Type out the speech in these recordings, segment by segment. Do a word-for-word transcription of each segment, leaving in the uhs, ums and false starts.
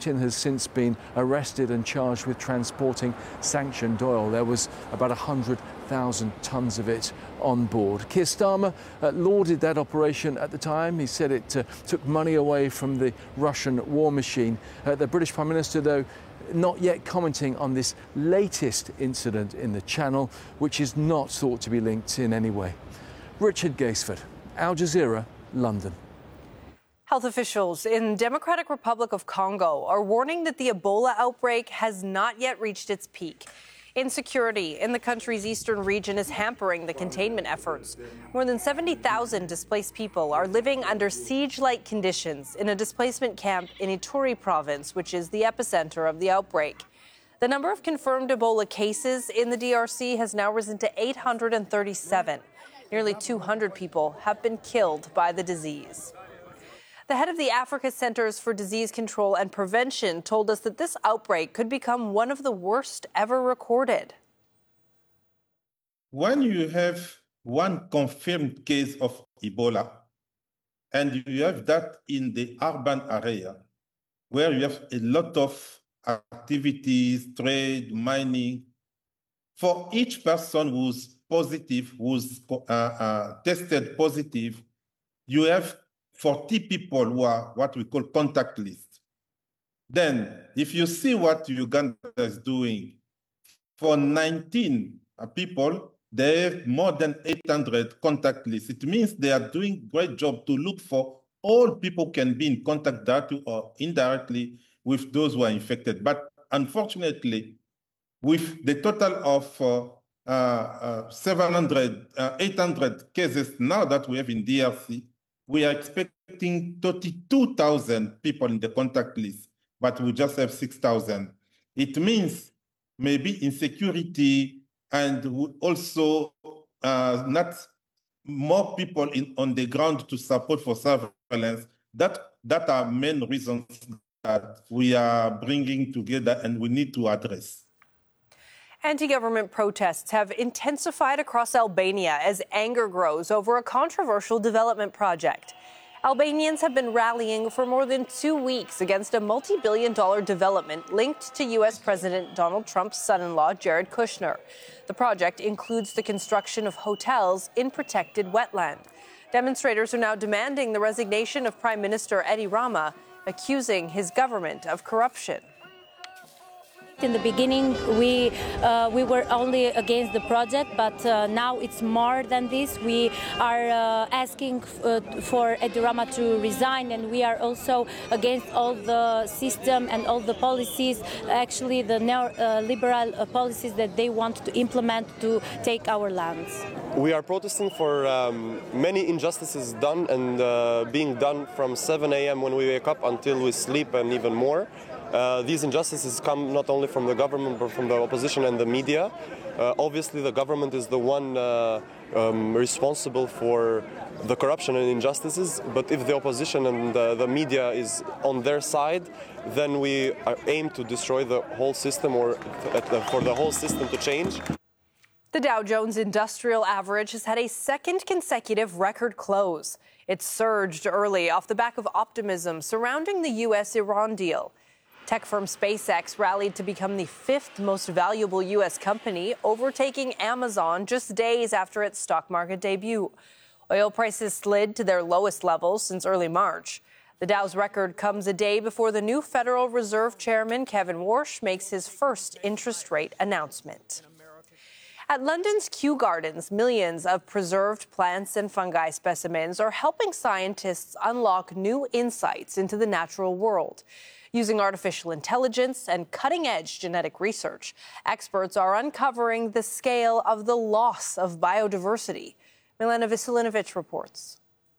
captain has since been arrested and charged with transporting sanctioned oil. There was about one hundred thousand tonnes of it on board. Keir Starmer uh, lauded that operation at the time. He said it uh, took money away from the Russian war machine. Uh, the British Prime Minister, though, not yet commenting on this latest incident in the Channel, which is not thought to be linked in any way. Richard Gaisford, Al Jazeera, London. Health officials in Democratic Republic of Congo are warning that the Ebola outbreak has not yet reached its peak. Insecurity in the country's eastern region is hampering the containment efforts. More than seventy thousand displaced people are living under siege-like conditions in a displacement camp in Ituri province, which is the epicenter of the outbreak. The number of confirmed Ebola cases in the D R C has now risen to eight hundred thirty-seven. Nearly two hundred people have been killed by the disease. The head of the Africa Centers for Disease Control and Prevention told us that this outbreak could become one of the worst ever recorded. When you have one confirmed case of Ebola, and you have that in the urban area, where you have a lot of activities, trade, mining, for each person who's positive, who's uh, uh, tested positive, you have forty people who are what we call contact list. Then, if you see what Uganda is doing, for nineteen people, they have more than eight hundred contact lists. It means they are doing a great job to look for all people can be in contact directly or indirectly with those who are infected. But unfortunately, with the total of uh, uh, uh, seven hundred, uh, eight hundred cases now that we have in D R C, we are expecting thirty-two thousand people in the contact list, but we just have six thousand. It means maybe insecurity and also uh, not more people in, on the ground to support for surveillance. That, that are main reasons that we are bringing together and we need to address. Anti-government protests have intensified across Albania as anger grows over a controversial development project. Albanians have been rallying for more than two weeks against a multi-billion dollar development linked to U S President Donald Trump's son-in-law, Jared Kushner. The project includes the construction of hotels in protected wetland. Demonstrators are now demanding the resignation of Prime Minister Edi Rama, accusing his government of corruption. In the beginning, we uh, we were only against the project, but uh, now it's more than this. We are uh, asking uh, for Edi Rama to resign, and we are also against all the system and all the policies, actually the neoliberal uh, policies that they want to implement to take our lands. We are protesting for um, many injustices done and uh, being done from seven a m when we wake up until we sleep, and even more. Uh, these injustices come not only from the government but from the opposition and the media. Uh, obviously, the government is the one uh, um, responsible for the corruption and injustices, but if the opposition and uh, the media is on their side, then we aim to destroy the whole system, or for the whole system to change. The Dow Jones Industrial Average has had a second consecutive record close. It surged early off the back of optimism surrounding the U S Iran deal. Tech firm SpaceX rallied to become the fifth most valuable U S company, overtaking Amazon just days after its stock market debut. Oil prices slid to their lowest levels since early March. The Dow's record comes a day before the new Federal Reserve Chairman Kevin Warsh makes his first interest rate announcement. At London's Kew Gardens, millions of preserved plants and fungi specimens are helping scientists unlock new insights into the natural world. Using artificial intelligence and cutting-edge genetic research, experts are uncovering the scale of the loss of biodiversity. Milena Veselinovic reports.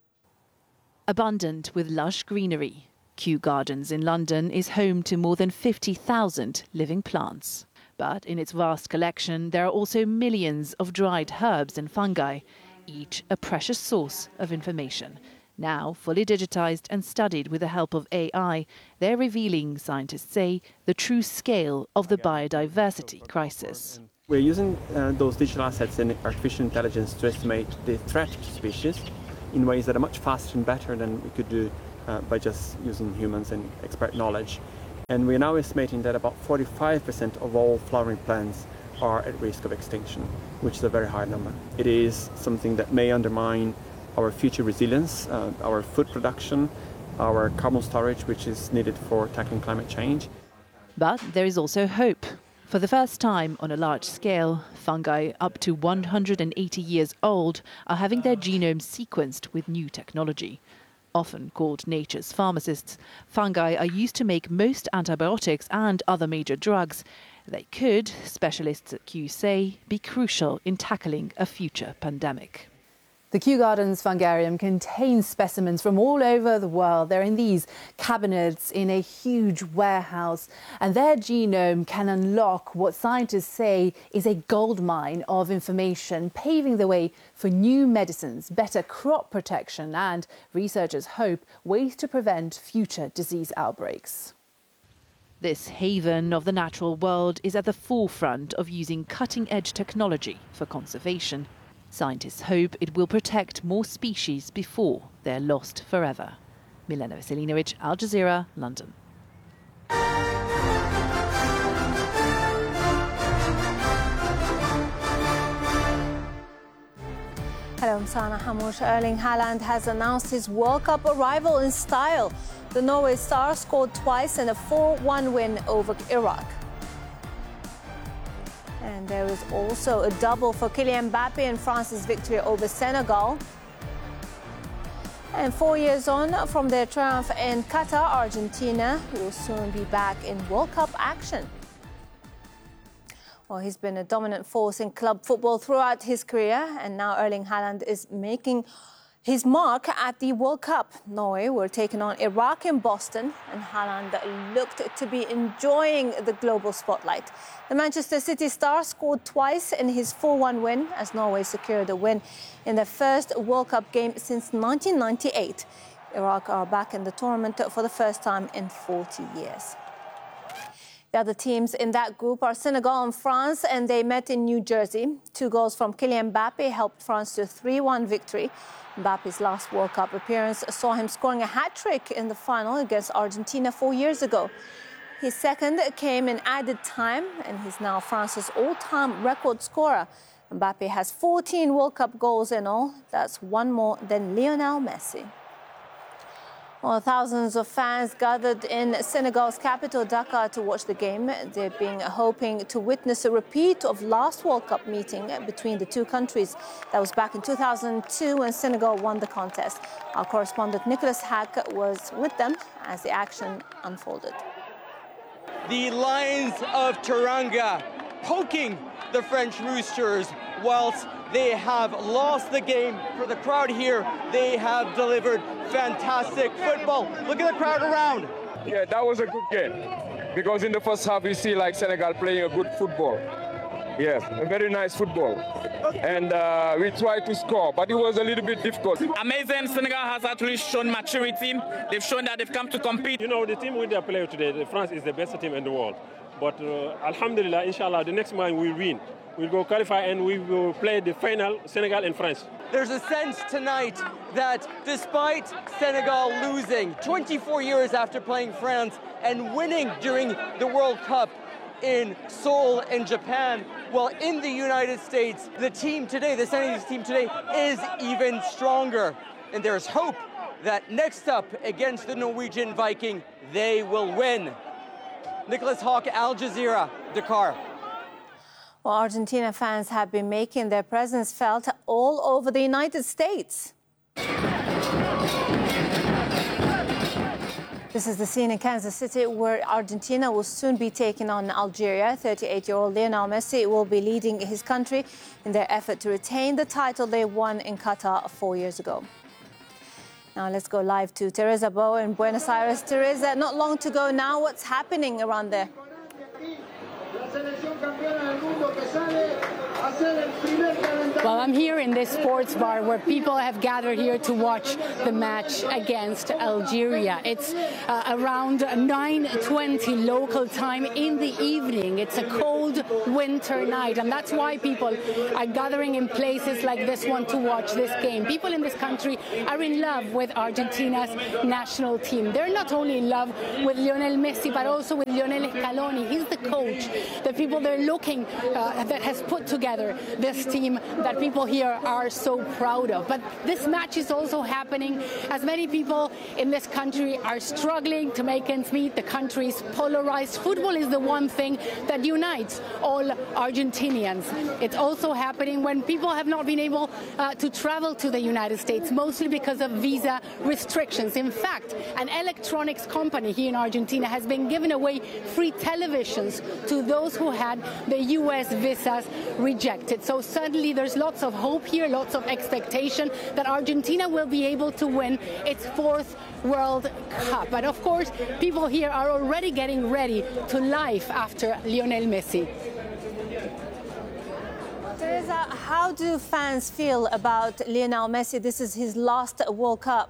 Abundant with lush greenery, Kew Gardens in London is home to more than fifty thousand living plants. But in its vast collection, there are also millions of dried herbs and fungi, each a precious source of information. Now fully digitized and studied with the help of A I, they're revealing, scientists say, the true scale of the biodiversity crisis. We're using uh, those digital assets and artificial intelligence to estimate the threat to species in ways that are much faster and better than we could do uh, by just using humans and expert knowledge. And we're now estimating that about forty-five percent of all flowering plants are at risk of extinction, which is a very high number. It is something that may undermine our future resilience, uh, our food production, our carbon storage, which is needed for tackling climate change. But there is also hope. For the first time on a large scale, fungi up to one hundred eighty years old are having their genomes sequenced with new technology. Often called nature's pharmacists, fungi are used to make most antibiotics and other major drugs. They could, specialists at Kew say, be crucial in tackling a future pandemic. The Kew Gardens Fungarium contains specimens from all over the world. They're in these cabinets in a huge warehouse, and their genome can unlock what scientists say is a goldmine of information, paving the way for new medicines, better crop protection, and researchers hope ways to prevent future disease outbreaks. This haven of the natural world is at the forefront of using cutting-edge technology for conservation. Scientists hope it will protect more species before they're lost forever. Milena Veselinovic, Al Jazeera, London. Hello, I'm Sana Hamush. Erling Haaland has announced his World Cup arrival in style. The Norway star scored twice in a four one win over Iraq. And there is also a double for Kylian Mbappe in France's victory over Senegal. And four years on from their triumph in Qatar, Argentina will soon be back in World Cup action. Well, he's been a dominant force in club football throughout his career, and now Erling Haaland is making his mark at the World Cup. Norway were taking on Iraq in Boston, and Haaland looked to be enjoying the global spotlight. The Manchester City star scored twice in his four one win as Norway secured a win in their first World Cup game since nineteen ninety-eight. Iraq are back in the tournament for the first time in forty years. The other teams in that group are Senegal and France, and they met in New Jersey. Two goals from Kylian Mbappe helped France to a three one victory. Mbappe's last World Cup appearance saw him scoring a hat-trick in the final against Argentina four years ago. His second came in added time, and he's now France's all-time record scorer. Mbappe has fourteen World Cup goals in all. That's one more than Lionel Messi. Well, thousands of fans gathered in Senegal's capital, Dakar, to watch the game. They've been hoping to witness a repeat of last World Cup meeting between the two countries. That was back in two thousand two when Senegal won the contest. Our correspondent Nicholas Hack was with them as the action unfolded. The Lions of Teranga poking the French Roosters whilst they have lost the game. For the crowd here, they have delivered fantastic football. Look at the crowd around. Yeah, that was a good game because in the first half you see like Senegal playing a good football. Yes, a very nice football. And uh, we tried to score, but it was a little bit difficult. Amazing. Senegal has actually shown maturity. They've shown that they've come to compete. You know, the team with their player today, France is the best team in the world. But uh, Alhamdulillah, inshallah, the next man we win. We'll go qualify and we will play the final, Senegal and France. There's a sense tonight that despite Senegal losing twenty-four years after playing France and winning during the World Cup in Seoul in Japan, well, in the United States, the team today, the Senegalese team today, is even stronger. And there's hope that next up against the Norwegian Viking, they will win. Nicholas Hawk, Al Jazeera, Dakar. Well, Argentina fans have been making their presence felt all over the United States. This is the scene in Kansas City where Argentina will soon be taking on Algeria. thirty-eight-year-old Lionel Messi will be leading his country in their effort to retain the title they won in Qatar four years ago. Now let's go live to Teresa Bo in Buenos Aires. Teresa, not long to go now. What's happening around there? Well, I'm here in this sports bar where people have gathered here to watch the match against Algeria. It's uh, around nine twenty local time in the evening. It's a cold cold winter night. And that's why people are gathering in places like this one to watch this game. People in this country are in love with Argentina's national team. They're not only in love with Lionel Messi, but also with Lionel Scaloni. He's the coach. The people they're looking uh, that has put together this team that people here are so proud of. But this match is also happening as many people in this country are struggling to make ends meet. The country is polarized. Football is the one thing that unites all Argentinians. It's also happening when people have not been able uh, to travel to the United States, mostly because of visa restrictions. In fact, an electronics company here in Argentina has been giving away free televisions to those who had the U S visas rejected. So suddenly there's lots of hope here, lots of expectation that Argentina will be able to win its fourth World Cup. But of course, people here are already getting ready to life after Lionel Messi. Teresa, how do fans feel about Lionel Messi? This is his last World Cup.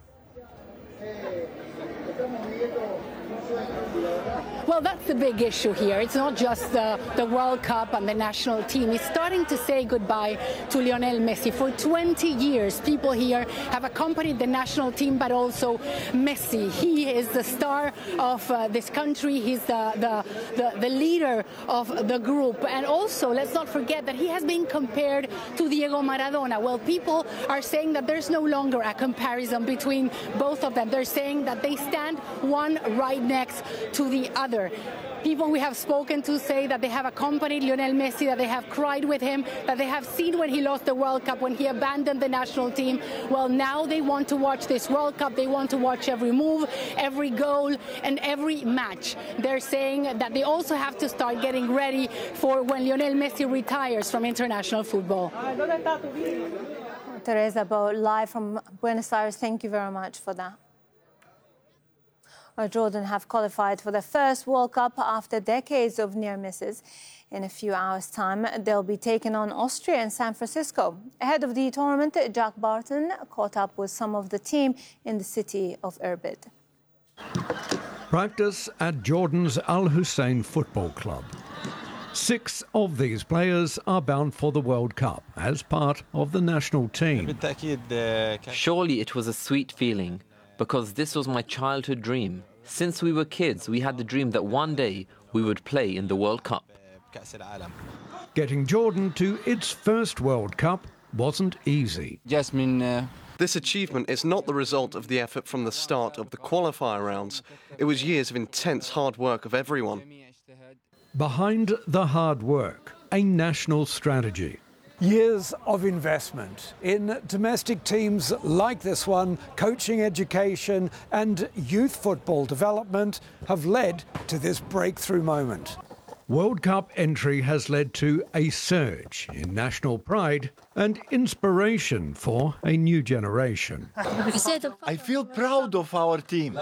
Well, that's the big issue here. It's not just the, the World Cup and the national team. It's starting to say goodbye to Lionel Messi. For twenty years, people here have accompanied the national team, but also Messi. He is the star of uh, this country. He's the, the, the, the leader of the group. And also, let's not forget that he has been compared to Diego Maradona. Well, people are saying that there's no longer a comparison between both of them. They're saying that they stand one right next to the other. People we have spoken to say that they have accompanied Lionel Messi, that they have cried with him, that they have seen when he lost the World Cup, when he abandoned the national team. Well, now they want to watch this World Cup. They want to watch every move, every goal, and every match. They're saying that they also have to start getting ready for when Lionel Messi retires from international football. Teresa Bo, live from Buenos Aires. Thank you very much for that. Jordan have qualified for the first World Cup after decades of near misses. In a few hours' time, they'll be taking on Austria in San Francisco. Ahead of the tournament, Jack Barton caught up with some of the team in the city of Irbid. Practice at Jordan's Al Hussein Football Club. Six of these players are bound for the World Cup as part of the national team. Surely it was a sweet feeling, because this was my childhood dream. Since we were kids, we had the dream that one day we would play in the World Cup. Getting Jordan to its first World Cup wasn't easy. Jasmine, uh... This achievement is not the result of the effort from the start of the qualifier rounds. It was years of intense hard work of everyone. Behind the hard work, a national strategy. Years of investment in domestic teams like this one, coaching, education and youth football development have led to this breakthrough moment. World Cup entry has led to a surge in national pride and inspiration for a new generation. I feel proud of our team.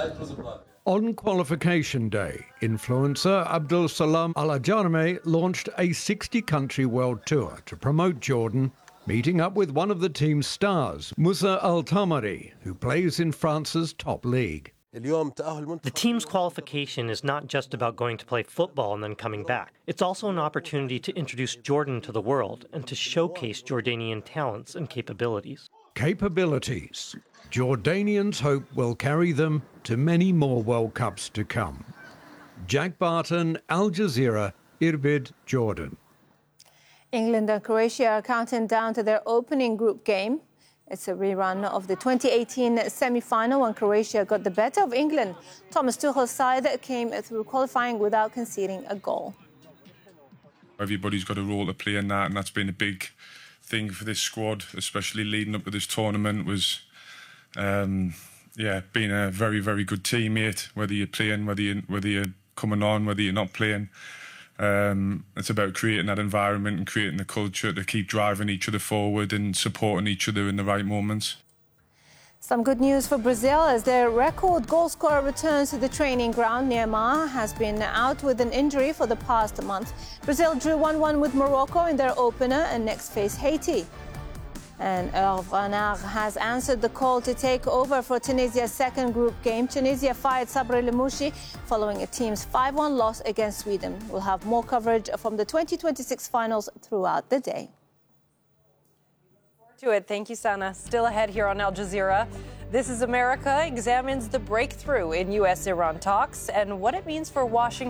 On qualification day, influencer Abdul Salam Al Ajarme launched a sixty-country world tour to promote Jordan, meeting up with one of the team's stars, Moussa Al Tamari, who plays in France's top league. The team's qualification is not just about going to play football and then coming back. It's also an opportunity to introduce Jordan to the world and to showcase Jordanian talents and capabilities. Capabilities. Jordanians hope will carry them to many more World Cups to come. Jack Barton, Al Jazeera, Irbid, Jordan. England and Croatia are counting down to their opening group game. It's a rerun of the twenty eighteen semi-final when Croatia got the better of England. Thomas Tuchel's side came through qualifying without conceding a goal. Everybody's got a role to play in that, and that's been a big thing for this squad, especially leading up to this tournament, was um, yeah, being a very, very good teammate, whether you're playing, whether you're, whether you're coming on, whether you're not playing. Um, it's about creating that environment and creating the culture to keep driving each other forward and supporting each other in the right moments. Some good news for Brazil as their record goal scorer returns to the training ground. Neymar has been out with an injury for the past month. Brazil drew one one with Morocco in their opener and next face Haiti. And Hervé Renard has answered the call to take over for Tunisia's second group game. Tunisia fired Sabri Lemouchi following a team's five one loss against Sweden. We'll have more coverage from the twenty twenty-six finals throughout the day. To it. Thank you, Sana. Still ahead here on Al Jazeera. This is America examines the breakthrough in U S Iran talks and what it means for Washington.